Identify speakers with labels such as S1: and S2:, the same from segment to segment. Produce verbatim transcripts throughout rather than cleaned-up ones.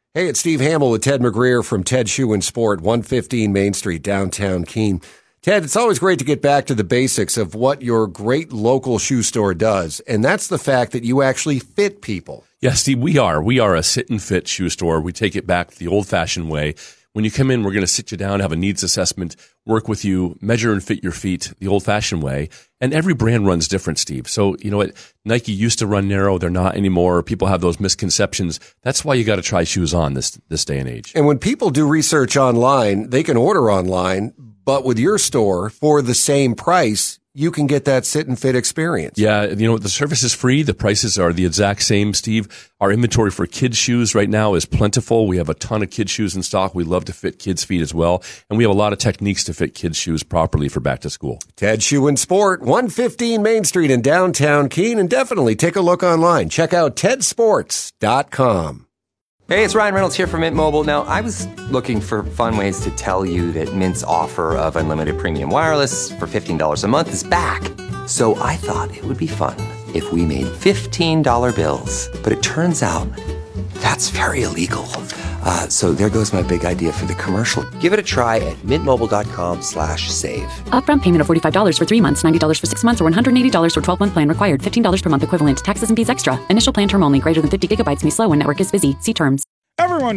S1: Hey, it's Steve Hamill with Ted McGreer from Ted Shoe and Sport, one fifteen Main Street, downtown Keene. Ted, it's always great to get back to the basics of what your great local shoe store does, and that's the fact that you actually fit people.
S2: Yes, Steve, we are. We are a sit and fit shoe store. We take it back the old-fashioned way. When you come in, we're going to sit you down, have a needs assessment, work with you, measure and fit your feet the old-fashioned way. And every brand runs different, Steve. So, you know what? Nike used to run narrow. They're not anymore. People have those misconceptions. That's why you got to try shoes on this this day and age.
S1: And when people do research online, they can order online, but with your store, for the same price, you can get that sit and fit experience.
S2: Yeah, you know, the service is free. The prices are the exact same, Steve. Our inventory for kids' shoes right now is plentiful. We have a ton of kids' shoes in stock. We love to fit kids' feet as well. And we have a lot of techniques to fit kids' shoes properly for back to school.
S1: Ted Shoe and Sport, one fifteen Main Street in downtown Keene. And definitely take a look online. Check out ted sports dot com.
S3: Hey, it's Ryan Reynolds here from Mint Mobile. Now, I was looking for fun ways to tell you that Mint's offer of unlimited premium wireless for fifteen dollars a month is back. So I thought it would be fun if we made fifteen dollar bills. But it turns out that's very illegal. Uh, so there goes my big idea for the commercial. Give it a try at mintmobile.com slash save.
S4: Upfront payment of forty-five dollars for three months, ninety dollars for six months, or one hundred eighty dollars for twelve-month plan required. fifteen dollars per month equivalent. Taxes and fees extra. Initial plan term only. Greater than fifty gigabytes may slow when network is busy. See terms.
S5: Everyone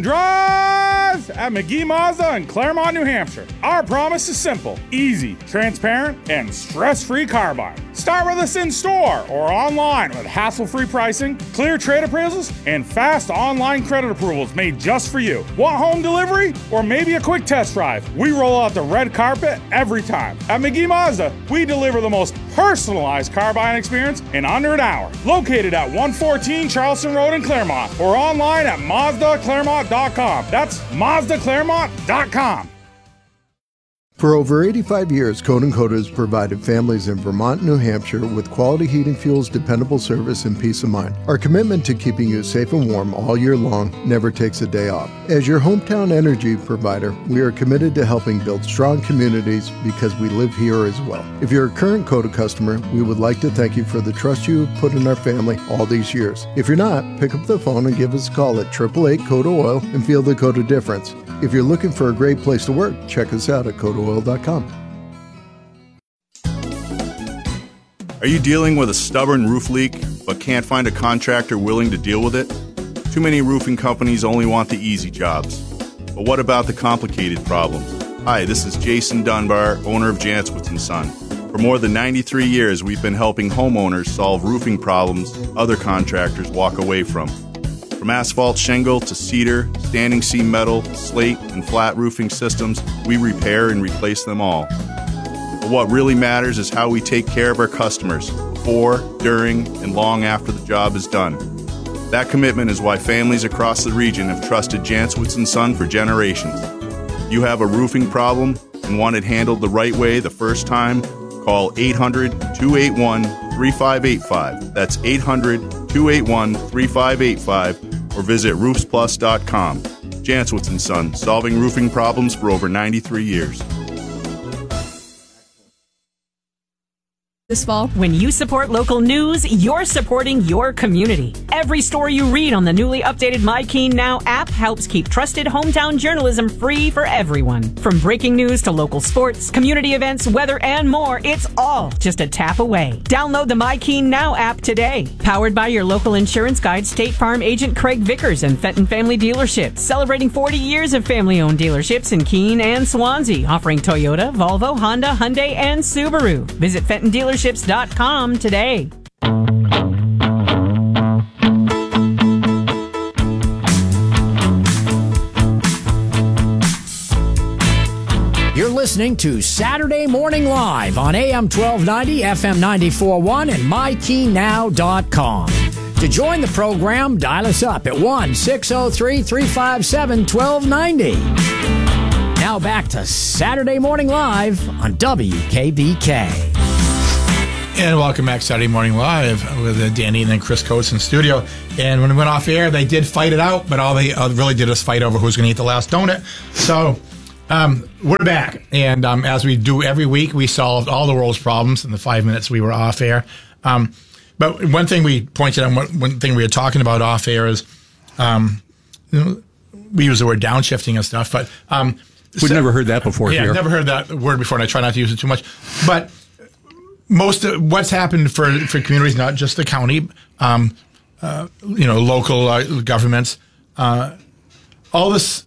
S5: drives at McGee Mazda in Claremont, New Hampshire. Our promise is simple, easy, transparent, and stress-free car buying. Start with us in store or online with hassle-free pricing, clear trade appraisals, and fast online credit approvals made just for you. Want home delivery or maybe a quick test drive? We roll out the red carpet every time. At McGee Mazda, we deliver the most personalized car buying experience in under an hour. Located at one fourteen Charleston Road in Claremont or online at Mazda Claremont dot com. That's Mazda Claremont dot com.
S6: For over eighty-five years, Code and Code has provided families in Vermont and New Hampshire with quality heating fuels, dependable service, and peace of mind. Our commitment to keeping you safe and warm all year long never takes a day off. As your hometown energy provider, we are committed to helping build strong communities because we live here as well. If you're a current Coda customer, we would like to thank you for the trust you have put in our family all these years. If you're not, pick up the phone and give us a call at eight eight eight Coda Oil and feel the Coda difference. If you're looking for a great place to work, check us out at coda oil dot com.
S7: Are you dealing with a stubborn roof leak but can't find a contractor willing to deal with it? Too many roofing companies only want the easy jobs. But what about the complicated problems? Hi, this is Jason Dunbar, owner of Jantzwitz and Son. For more than ninety-three years, we've been helping homeowners solve roofing problems other contractors walk away from. From asphalt shingle to cedar, standing seam metal, slate, and flat roofing systems, we repair and replace them all. But what really matters is how we take care of our customers before, during, and long after the job is done. That commitment is why families across the region have trusted Jantzwitz and Son for generations. If you have a roofing problem and want it handled the right way the first time, call eight hundred, two eight one, three five eight five. That's eight hundred, two eight one, three five eight five. Or visit roofs plus dot com. Jantzwitz and Son, solving roofing problems for over ninety-three years.
S8: This fall, when you support local news, you're supporting your community. Every story you read on the newly updated My Keene Now app helps keep trusted hometown journalism free for everyone. From breaking news to local sports, community events, weather, and more, it's all just a tap away. Download the My Keene Now app today. Powered by your local insurance guide, State Farm agent Craig Vickers and Fenton Family Dealerships, celebrating forty years of family-owned dealerships in Keene and Swansea, offering Toyota, Volvo, Honda, Hyundai, and Subaru. Visit Fenton Dealerships dot com today.
S9: You're listening to Saturday Morning Live on A M twelve ninety, F M ninety-four point one, and my key now dot com. To join the program, dial us up at one six zero three, three five seven, one two nine zero. Now back to Saturday Morning Live on W K B K.
S10: And welcome back, Saturday Morning Live with uh, Danny and then Chris Coates in studio. And when we went off air, they did fight it out, but all they uh, really did is fight over who's going to eat the last donut. So um, we're back. And um, as we do every week, we solved all the world's problems in the five minutes we were off air. Um, but one thing we pointed out, one, one thing we were talking about off air is, um, you know, we use the word downshifting and stuff, but um,
S11: we've
S10: so,
S11: never heard that before.
S10: Yeah,
S11: here.
S10: I've never heard that word before, and I try not to use it too much. But most of what's happened for for communities, not just the county, um, uh, you know, local uh, governments, uh, all this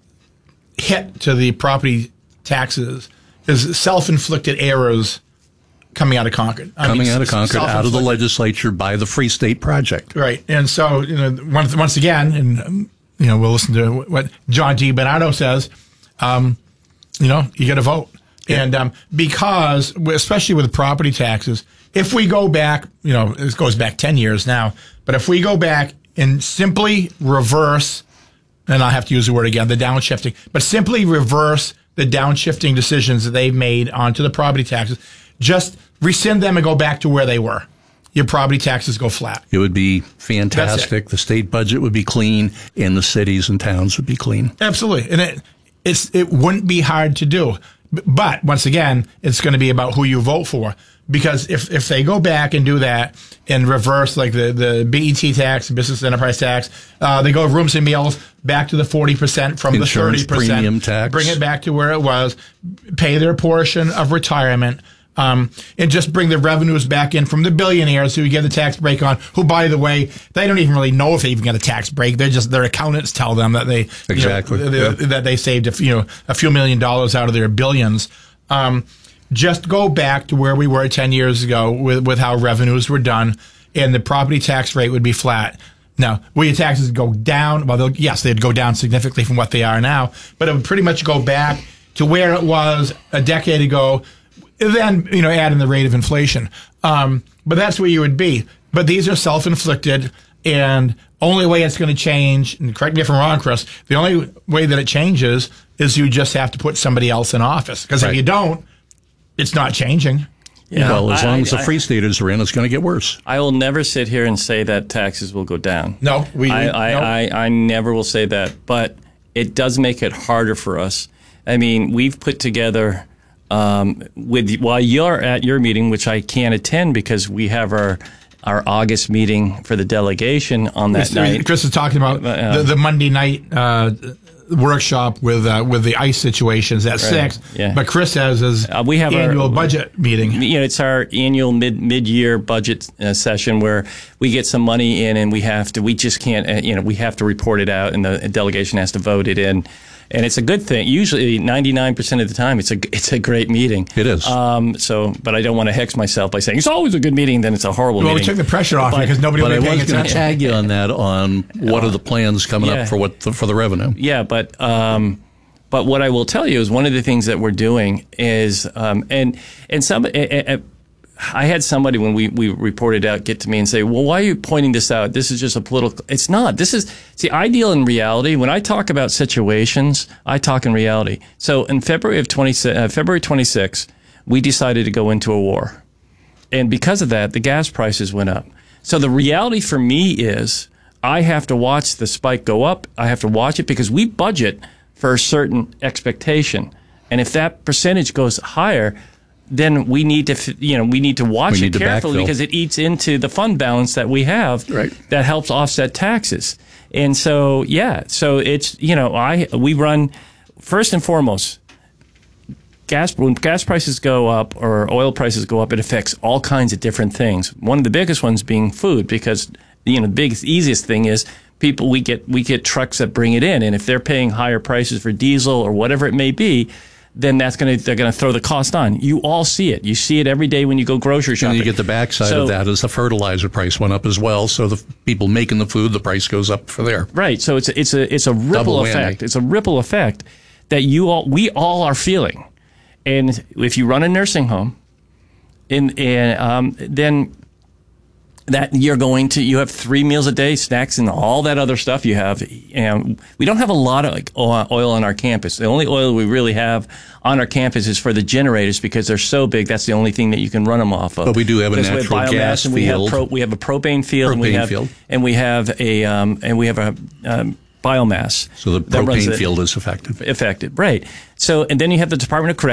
S10: hit to the property taxes is self-inflicted errors coming out of Concord. I
S11: coming
S10: mean,
S11: out of Concord, out of the
S10: self-inflicted.
S11: legislature by the Free State Project.
S10: Right. And so, you know, once, once again, and, um, you know, we'll listen to what John D. Bernardo says, um, you know, you got to vote. Yeah. And um, because, especially with property taxes, if we go back, you know, this goes back ten years now, but if we go back and simply reverse, and I'll have to use the word again, the downshifting, but simply reverse the downshifting decisions that they've made onto the property taxes, just rescind them and go back to where they were. Your property taxes go flat.
S11: It would be fantastic. The state budget would be clean, and the cities and towns would be clean.
S10: Absolutely. And it, it's, it wouldn't be hard to do. But once again, it's going to be about who you vote for. Because if, if they go back and do that and reverse like the, the B E T tax, business enterprise tax, uh, they go rooms and meals back to the forty percent from
S11: Insurance
S10: the thirty percent.
S11: Premium tax.
S10: Bring it back to where it was, pay their portion of retirement, um, and just bring the revenues back in from the billionaires who you get the tax break on, who, by the way, they don't even really know if they even get a tax break. They're just, their accountants tell them that they,
S11: exactly.
S10: you know,
S11: yeah.
S10: that they saved a, you know, a few million dollars out of their billions. Um, Just go back to where we were ten years ago with, with how revenues were done, and the property tax rate would be flat. Now, will your taxes go down? Well, yes, they'd go down significantly from what they are now, but it would pretty much go back to where it was a decade ago, then, you know, add in the rate of inflation. Um, but that's where you would be. But these are self-inflicted, and only way it's going to change, and correct me if I'm wrong, Chris, the only way that it changes is you just have to put somebody else in office. Because
S11: right.
S10: if you don't, it's not changing.
S11: Yeah. Well, as long
S12: I,
S11: as the
S12: I,
S11: Free Staters are in, it's going to get worse.
S12: I will never sit here and say that taxes will go down.
S10: No, we.
S12: I,
S10: we,
S12: I,
S10: no.
S12: I, I never will say that, but it does make it harder for us. I mean, we've put together um, with while you're at your meeting, which I can't attend because we have our our August meeting for the delegation on that
S10: Chris,
S12: night.
S10: Chris is talking about
S12: uh,
S10: the, the Monday night uh, workshop with uh, with the ICE situations at right. six.
S12: Yeah.
S10: But Chris has his
S12: uh, we have
S10: annual
S12: our,
S10: budget meeting.
S12: You know, it's our annual mid mid year budget uh, session where we get some money in and we have to. We just can't. Uh, you know, we have to report it out, and the delegation has to vote it in. And it's a good thing. Usually, ninety-nine percent of the time, it's a it's a great meeting.
S11: It is.
S12: Um, so, but I don't want to hex myself by saying it's always a good meeting. Then it's a horrible
S10: well,
S12: meeting.
S10: Well, we took the pressure off
S12: but,
S10: because nobody
S11: but
S10: will be
S11: I
S10: paying
S11: was going to
S10: attention.
S11: tag you on that. On what are the plans coming
S12: yeah.
S11: up for what the, for the revenue?
S12: Yeah, but um, but what I will tell you is one of the things that we're doing is um, and and some. Uh, uh, I had somebody when we, we reported out get to me and say, well, why are you pointing this out? This is just a political. It's not. This is, see, I deal in reality. When I talk about situations, I talk in reality. So in February of twenty, uh, February twenty-sixth, we decided to go into a war. And because of that, the gas prices went up. So the reality for me is I have to watch the spike go up. I have to watch it because we budget for a certain expectation. And if that percentage goes higher, then we need to, you know, we need to watch
S11: we
S12: it
S11: need to
S12: carefully
S11: backfill.
S12: because it eats into the fund balance that we have
S11: right.
S12: that helps offset taxes. And so, yeah, so it's, you know, I we run, first and foremost, gas when gas prices go up or oil prices go up, it affects all kinds of different things. One of the biggest ones being food because, you know, the biggest, easiest thing is people, we get we get trucks that bring it in. And if they're paying higher prices for diesel or whatever it may be, then that's going to they're going to throw the cost on. You all see it. You see it every day when you go grocery shopping.
S11: And you get the backside
S12: so,
S11: of that is the fertilizer price went up as well. So the people making the food, the price goes up for there.
S12: Right. So it's a, it's a it's a ripple effect. It's a ripple effect that you all we all are feeling. And if you run a nursing home, in, in um, then that you're going to you have three meals a day, snacks, and all that other stuff you have. And we don't have a lot of like, oil on our campus. The only oil we really have on our campus is for the generators because they're so big. That's the only thing that you can run them off of.
S11: But we do have a
S12: because
S11: natural
S12: we have
S11: gas
S12: and we
S11: field.
S12: Have pro, we have a propane field,
S11: propane
S12: and we have
S11: field.
S12: and we have a um, and we have a um, biomass.
S11: So the propane field is affected.
S12: Affected, right? So and then you have the Department of Corrections.